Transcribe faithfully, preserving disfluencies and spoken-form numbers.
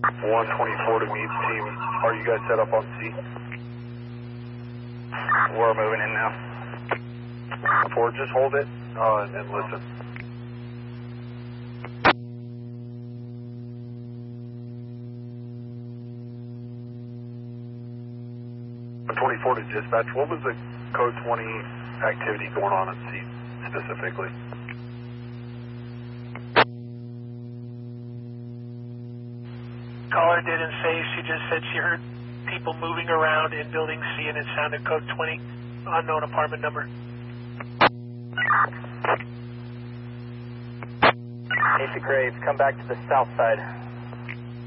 one twenty-four to meet team. Are you guys set up on C? We're moving in now. Four, just hold it uh, and, and listen. one twenty-four to dispatch. What was the code twenty activity going on at C specifically? Caller didn't say. She just said she heard people moving around in building C and it sounded code twenty, unknown apartment number. Ace of Graves, come back to the south side.